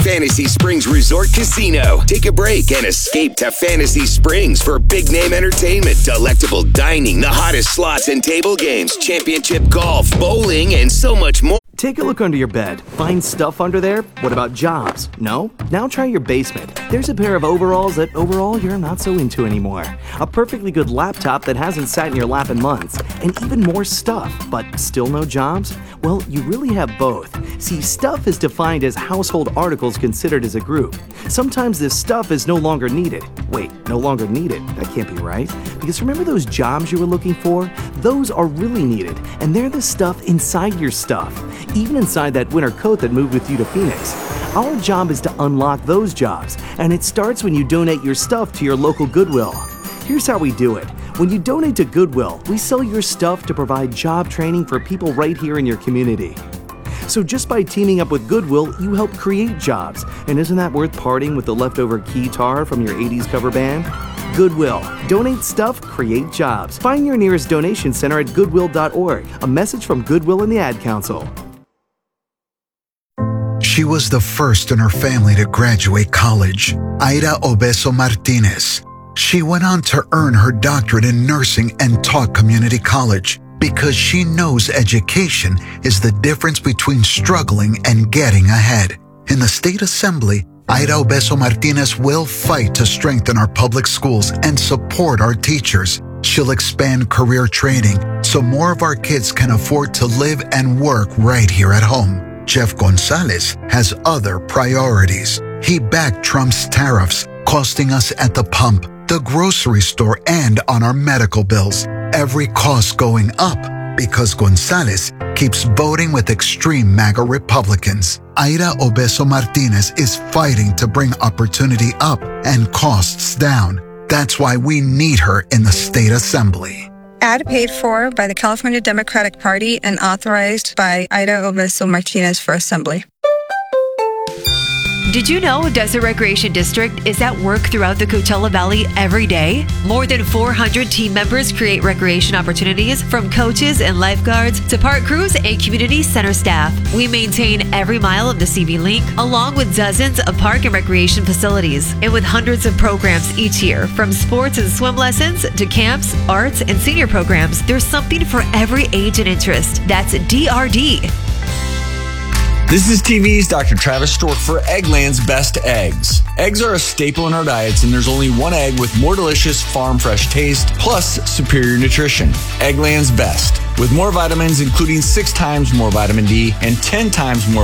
Fantasy Springs Resort Casino. Take a break and escape to Fantasy Springs for big-name entertainment, delectable dining, the hottest slots and table games, championship golf, bowling, and so much more. Take a look under your bed. Find stuff under there? What about jobs? No? Now try your basement. There's a pair of overalls that overall you're not so into anymore. A perfectly good laptop that hasn't sat in your lap in months. And even more stuff, but still no jobs? Well, you really have both. See, stuff is defined as household articles considered as a group. Sometimes this stuff is no longer needed. Wait, no longer needed? That can't be right. Because remember those jobs you were looking for? Those are really needed, and they're the stuff inside your stuff. Even inside that winter coat that moved with you to Phoenix. Our job is to unlock those jobs, and it starts when you donate your stuff to your local Goodwill. Here's how we do it. When you donate to Goodwill, we sell your stuff to provide job training for people right here in your community. So just by teaming up with Goodwill, you help create jobs. And isn't that worth parting with the leftover guitar from your 80s cover band? Goodwill. Donate stuff, create jobs. Find your nearest donation center at goodwill.org. A message from Goodwill and the Ad Council. She was the first in her family to graduate college, Aida Obeso Martinez. She went on to earn her doctorate in nursing and taught community college because she knows education is the difference between struggling and getting ahead. In the state assembly, Aida Obeso Martinez will fight to strengthen our public schools and support our teachers. She'll expand career training so more of our kids can afford to live and work right here at home. Jeff Gonzalez has other priorities. He backed Trump's tariffs, costing us at the pump, the grocery store, and on our medical bills. Every cost going up because Gonzalez keeps voting with extreme MAGA Republicans. Aida Obeso Martinez is fighting to bring opportunity up and costs down. That's why we need her in the state assembly. Ad paid for by the California Democratic Party and authorized by Aida Obeso Martinez for assembly. Did you know Desert Recreation District is at work throughout the Coachella Valley every day? More than 400 team members create recreation opportunities from coaches and lifeguards to park crews and community center staff. We maintain every mile of the CV Link along with dozens of park and recreation facilities. And with hundreds of programs each year, from sports and swim lessons to camps, arts, and senior programs, there's something for every age and interest. That's DRD. This is TV's Dr. Travis Stork for Eggland's Best Eggs. Eggs are a staple in our diets, and there's only one egg with more delicious farm fresh taste plus superior nutrition. Eggland's Best, with more vitamins including 6 times more vitamin D and 10 times more